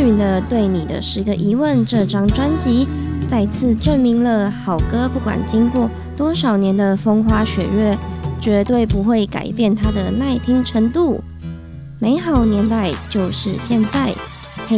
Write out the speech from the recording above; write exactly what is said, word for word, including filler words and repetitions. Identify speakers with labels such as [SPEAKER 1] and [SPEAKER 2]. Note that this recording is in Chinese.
[SPEAKER 1] 允的对你的十个疑问这张专辑再次证明了好歌不管经过多少年的风花雪月，绝对不会改变它的耐听程度。美好年代就是现在。